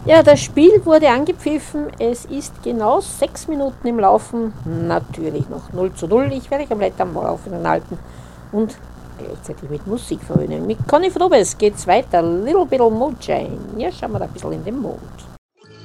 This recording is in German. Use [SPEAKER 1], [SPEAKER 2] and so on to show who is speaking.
[SPEAKER 1] Ja, das Spiel wurde angepfiffen. Es ist genau 6 Minuten im Laufen. Natürlich noch 0:0. Ich werde euch komplett am Laufenden halten und gleichzeitig mit Musik verwöhnen. Mit Conny Frobes geht's weiter. Little Bit of Moonshine. Ja, schauen wir da ein bisschen in den Mond.